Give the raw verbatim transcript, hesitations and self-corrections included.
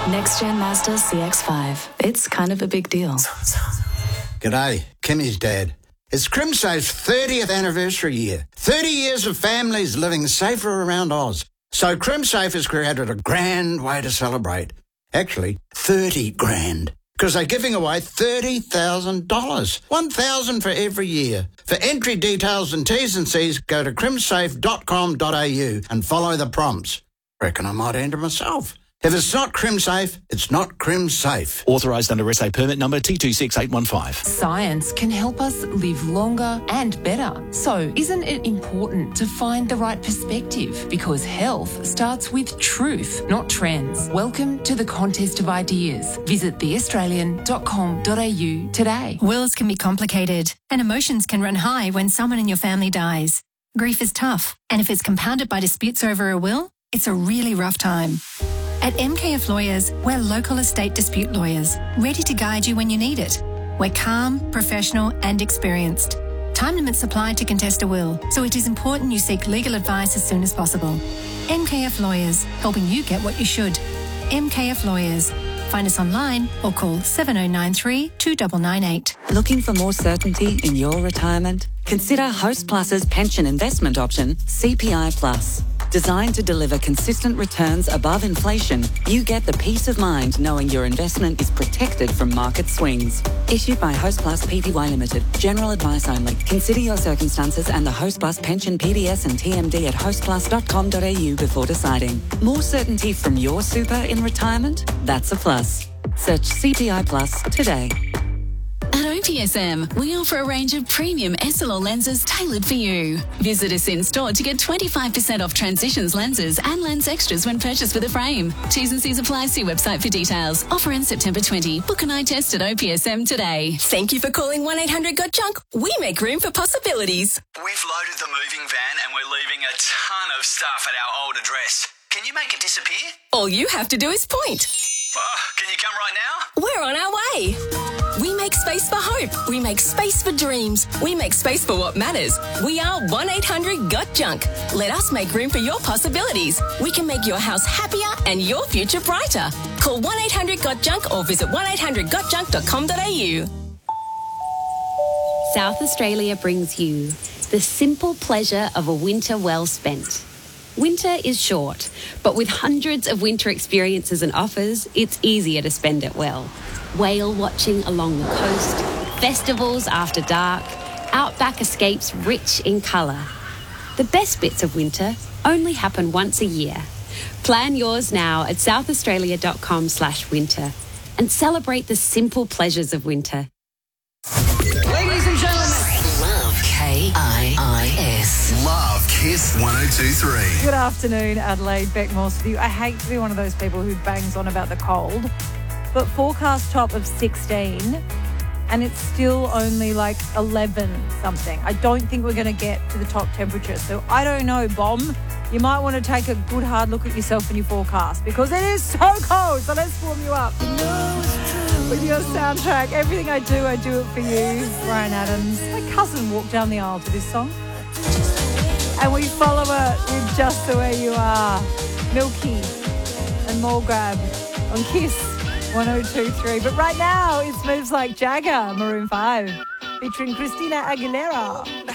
Next Gen Mazda C X five. It's kind of a big deal. G'day, Kimmy's dad. It's CrimSafe's thirtieth anniversary year. thirty years of families living safer around Oz. So CrimSafe has created a grand way to celebrate. Actually, thirty grand. Because they're giving away thirty thousand dollars. one thousand dollars for every year. For entry details and T's and C's, go to crimsafe dot com dot a u and follow the prompts. Reckon I might enter myself. If it's not CrimSafe, it's not CrimSafe. Authorised under S A permit number T two six eight one five. Science can help us live longer and better. So isn't it important to find the right perspective? Because health starts with truth, not trends. Welcome to the Contest of Ideas. Visit the australian dot com dot a u today. Wills can be complicated and emotions can run high when someone in your family dies. Grief is tough, and if it's compounded by disputes over a will, it's a really rough time. At M K F Lawyers, we're local estate dispute lawyers, ready to guide you when you need it. We're calm, professional and experienced. Time limits apply to contest a will, so it is important you seek legal advice as soon as possible. M K F Lawyers, helping you get what you should. M K F Lawyers. Find us online or call seven oh nine three, two nine nine eight. Looking for more certainty in your retirement? Consider Hostplus's pension investment option, C P I Plus. Designed to deliver consistent returns above inflation, you get the peace of mind knowing your investment is protected from market swings. Issued by Hostplus Pty Limited. General advice only. Consider your circumstances and the Hostplus pension P D S and T M D at hostplus dot com dot a u before deciding. More certainty from your super in retirement? That's a plus. Search C P I Plus today. At O P S M, we offer a range of premium S L R lenses tailored for you. Visit us in store to get twenty-five percent off Transitions lenses and lens extras when purchased with a frame. T's and C's apply. See website for details. Offer ends September twentieth. Book an eye test at O P S M today. Thank you for calling one eight hundred got junk. We make room for possibilities. We've loaded the moving van and we're leaving a ton of stuff at our old address. Can you make it disappear? All you have to do is point. Oh, can you come right now? We're on our way. We make space for hope. We make space for dreams. We make space for what matters. We are one eight hundred got junk. Let us make room for your possibilities. We can make your house happier and your future brighter. Call one eight hundred got junk or visit one eight hundred got junk dot com dot a u. South Australia brings you the simple pleasure of a winter well spent. Winter is short, but with hundreds of winter experiences and offers, it's easier to spend it well. Whale watching along the coast, festivals after dark, outback escapes rich in colour. The best bits of winter only happen once a year. Plan yours now at south australia dot com slash winter and celebrate the simple pleasures of winter. Ladies and gentlemen, Love K I I S. Love Kiss one oh two three. Good afternoon, Adelaide. Beck Morse with you. I hate to be one of those people who bangs on about the cold, but forecast top of sixteen and it's still only like eleven something. I don't think we're going to get to the top temperature. So I don't know, Bomb. You might want to take a good hard look at yourself in your forecast because it is so cold. So let's warm you up with your soundtrack. Everything I do, I do it for you. Bryan Adams. My cousin walked down the aisle to this song. And we follow it with Just the Way You Are. Milky and More Grab on Kiss one oh two three. But right now, it's moves like Jagger, Maroon five, featuring Christina Aguilera.